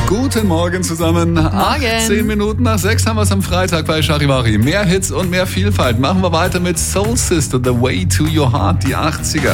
Guten Morgen zusammen. 18 Minuten nach 6 haben wir es am Freitag bei Charivari. Mehr Hits und mehr Vielfalt. Machen wir weiter mit Soul Sister, The Way to Your Heart, die 80er.